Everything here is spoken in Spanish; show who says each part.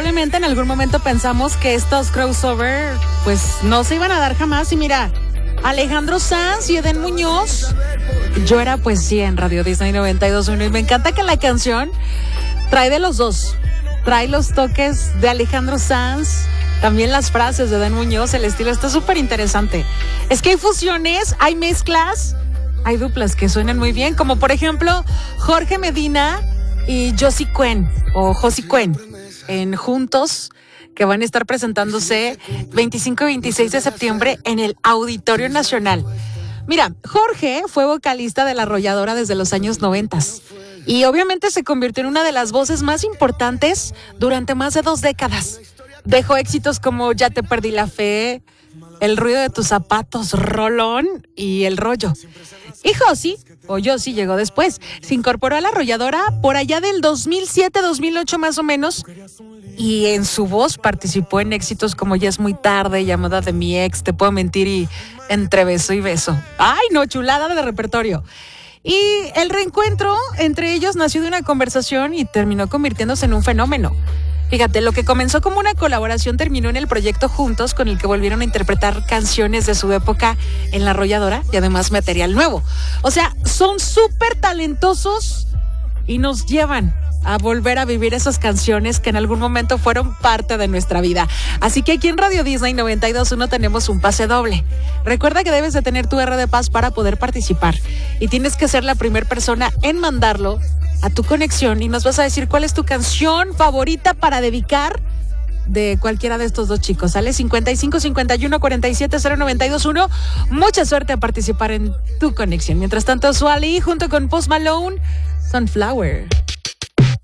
Speaker 1: obviamente en algún momento pensamos que estos crossover pues no se iban a dar jamás. Y mira, Alejandro Sanz y Edén Muñoz. Yo era pues sí en Radio Disney 92.1 y me encanta que la canción trae de los dos. Trae los toques de Alejandro Sanz, también las frases de Edén Muñoz, el estilo está súper interesante. Es que hay fusiones, hay mezclas, hay duplas que suenan muy bien, como por ejemplo Jorge Medina y Josie Cuen o Josie Cuen en Juntos, que van a estar presentándose 25 y 26 de septiembre en el Auditorio Nacional. Mira, Jorge fue vocalista de La Arrolladora desde los años 90 y obviamente se convirtió en una de las voces más importantes durante más de 2 décadas. Dejó éxitos como Ya te perdí la fe, El ruido de tus zapatos, Rolón y El rollo. Y Josie llegó después. Se incorporó a La Arrolladora por allá del 2007-2008 más o menos. Y en su voz participó en éxitos como Ya es muy tarde, Llamada de mi ex, Te puedo mentir y Entre beso y beso. ¡Ay, no! Chulada de repertorio. Y el reencuentro entre ellos nació de una conversación y terminó convirtiéndose en un fenómeno. Fíjate, lo que comenzó como una colaboración terminó en el proyecto Juntos, con el que volvieron a interpretar canciones de su época en La Arrolladora y además material nuevo. O sea, son súper talentosos y nos llevan a volver a vivir esas canciones que en algún momento fueron parte de nuestra vida. Así que aquí en Radio Disney 92.1 tenemos un pase doble. Recuerda que debes de tener tu R de Paz para poder participar y tienes que ser la primera persona en mandarlo a tu conexión y nos vas a decir cuál es tu canción favorita para dedicar de cualquiera de estos dos chicos. Sale 55 51 47 0921. Mucha suerte a participar en tu conexión. Mientras tanto, Suali junto con Post Malone, Sunflower.